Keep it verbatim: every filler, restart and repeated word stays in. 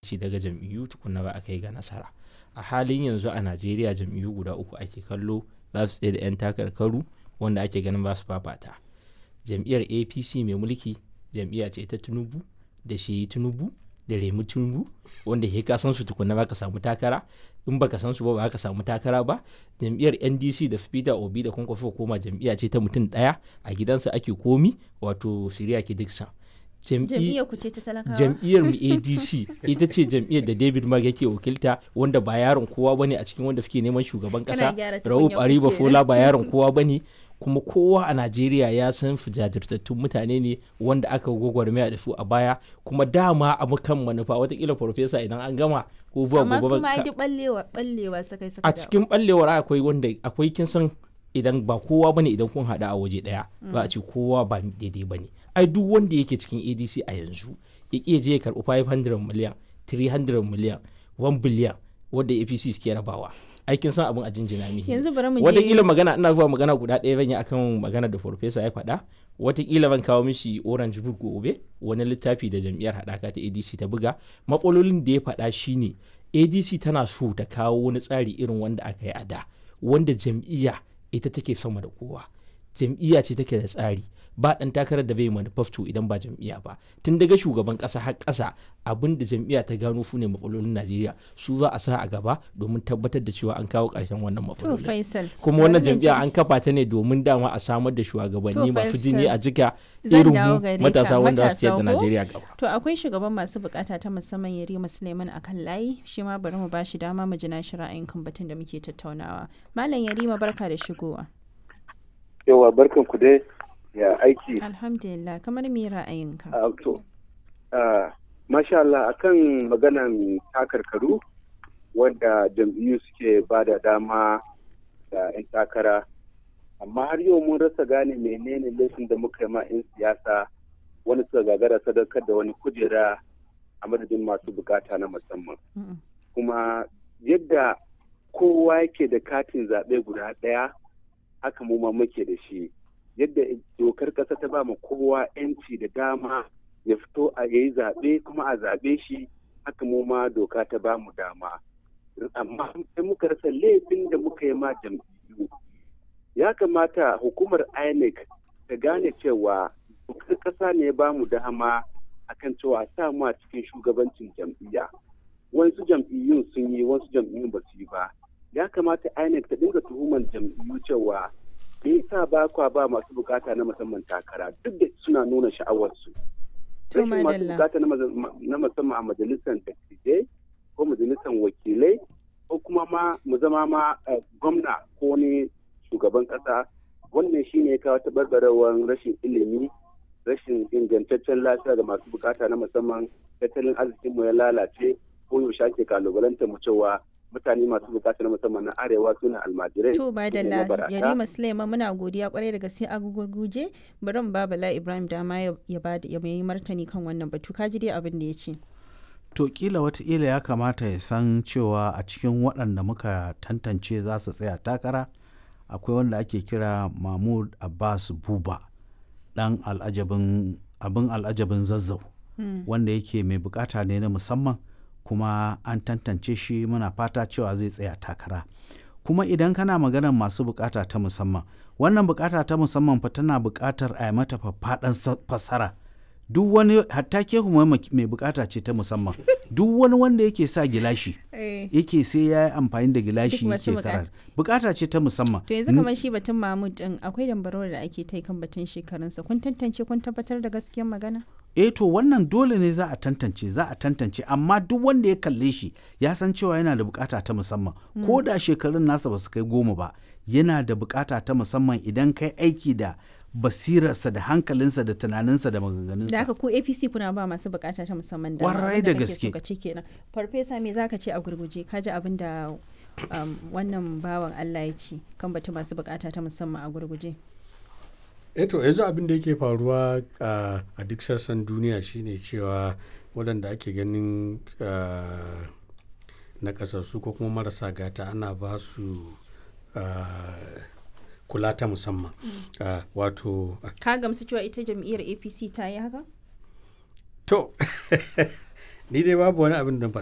adalci daga jam'iyyu tukunna ba a kai ga nasara. A halin yanzu a Najeriya jam'iyyu guda uku ake kallo za su tsaye da 'yan takarkaru wanda ake ganin ba su fafata. Jam'iyyar A P C mai mulki jam'iyya ce ta Tinubu da shi Tinubu da Remi Tinubu wanda ke ka san su tukunna ba ka samu takara, in baka san su ba ba ka samu takara ba. Jam'iyyar N D C da Peter Obi da Kwankwaso koma jam'iyya ce ta mutum daya a gidansa ake komi wato Siriyaki Dixon. Jam'iyyar ku ce ta talakawa? Jam'iyyar mu A D C ita ce jam'iyyar da David Mark yake wakilta wanda ba yaron kowa bane a cikin wanda suke neman shugaban kasa. Rauf Aribafola ba yaron kowa bane, kuma kowa a Najeriya ya san su jajirtattun mutane ne wanda aka gwagwarmaya da su a baya, kuma dama a kan manufa watakila farfesa idan an gama ko zuwa gobe. Amma su ma yi ballewa ballewa sakai sakai. A cikin ballewar akwai wanda akwai kin san idan ba kowa bane idan kun hada a waje daya ba a ce kowa ba daidai bane. Ai duk wanda yake cikin A D C a yanzu ya ƙi je ya karɓi five hundred miliyan, three hundred miliyan, one billion wanda A P C suke rabawa. Aikin san abin a jinjina mihi. Yanzu bari mu je. Wataƙila magana ina zuwa magana guda ɗaya zan yi akan magana da farfesa ya faɗa. Wataƙila ban kawo mishi Orange Book gobe, wani littafi da jam'iyyar haɗaka ta A D C ta buga. Matsalolin da ya faɗa shine A D C tana so ta kawo wani tsari irin wanda aka yi a da, wanda jam'iyya ita take sama da kowa. Jam'iyya ce take da tsari, ba ɗan takarar da bai manifesto idan ba jam'iyya ba. Tun daga shugaban ƙasa har ƙasa abin da jam'iyya ta gano su ne matsalolin Najeriya, su za a sa a gaba domin tabbatar da cewa an kawo ƙarshen wannan matsalolin. Kuma wannan jam'iyya an kafa ta ne domin dama a samar da shugabanni masu jini a jika irin mu matasa wanda su ciyar da Najeriya gaba. To akwai shugaban masu bukata ta musamman Yarima Suleiman akan layi, shi ma bari mu ba shi dama mu ji nashi ra'ayin kan batun da muke tattaunawa. Malam Yarima, barka da shigowa. Yawa, barkan ku dai. Ya aiki. Alhamdulillah, kamar me ra'ayinka? Uh, to, uh, masha Allah, akan maganan takarkaru wanda jam'iyyu suke ba da dama da 'yan takara, amma har yau mun rasa gane menene laifin da muka yi ma 'yan siyasa wani suka gagara sadakar da wani kujera a madadin masu bukata na musamman. Mm-hmm. Kuma yadda kowa yake da katin zaɓe guda ɗaya, haka mu ma muke da shi. Yadda dokar ƙasa ta ba mu kowa 'yanci da dama ya fito a yayi zaɓe kuma a zaɓe shi, haka mu ma doka ta ba mu dama. Amma sai muka rasa laifin da muka yi ma jam'iyyu. Ya kamata hukumar I N E C ta gane cewa dokar ƙasa ne ya ba mu dama akan cewa sa mu a cikin shugabancin jam'iyya. Wasu jam'iyyun sun yi, wasu jam'iyyun ba su yi ba. Ya kamata I N E C ta dinga tuhumar jam'iyyu cewa me yasa ba kwa ba masu bukata na musamman takara duk da suna nuna sha'awarsu. Rashin masu bukata na musamman a majalisar dattijai ko majalisar wakilai ko kuma ma mu zama ma gwamna ko ne shugaban kasa, wannan shine ya kawo tabarbarewar rashin ilimi, rashin ingantaccen lafiya ga masu bukata na musamman, tattalin arzikinmu ya lalace, ko yaushe ake kalubalanta mu cewa mutane masu bukata na musamman na arewa suna almajirai. To ba da Yarima Suleiman, muna godiya kwarai da gaske a gurguje. Bari mu ba Bala Ibrahim dama ya ba ya yi martani kan wannan batu. Ka ji dai abin da ya ce. To kila wataƙila ya kamata ya san cewa a cikin waɗanda muka tantance za su tsaya takara akwai wanda ake kira Mahmud Abbas Buba, ɗan al'ajabin abin al'ajabin Zazzau, hmm. wanda yake mai bukata ne na musamman, kuma an tantance shi, muna fata cewa zai tsaya takara. Kuma idan kana maganar masu bukata ta musamman, wannan bukata ta musamman fa tana bukatar a yi mata faffaɗan fassara. Duk wani, hatta ke kuma mai bukata ce ta musamman, duk wani wanda yake sa gilashi yake sai ya yi amfani da gilashi yake karar, bukata ce ta musamman. To yanzu kamar shi batun Mahmud din akwai dambarwar da ake ta kan batun shekarunsa, kun tantance kun tabbatar da gaskiyar magana? eh to wannan dole ne za a tantance za a tantance amma duk wanda ya kalle shi ya san cewa yana da bukata ta musamman, mm. ko da shekarun nasa ba su kai goma ba yana da bukata ta musamman idan kai aiki da basirarsa da hankalinsa da tunaninsa da maganganunsa. Da haka ko A P C kuna ba masu bukata ta musamman da warai da gaske. Farfesa me zaka ce a gurguje, ka ji abin da um, wannan bawan Allah ya ce kan batu masu bukata ta musamman a gurguje? eto yanzu abin da yake faruwa uh, a duk sassan duniya shine cewa waɗanda ake ganin uh, na ƙasassu ko kuma marasa gata ana ba su uh, kula ta musamman. mm. uh, wato ka gamsu cewa ita jam'iyyar A P C ta yi haka? To ni dai babu wani abin da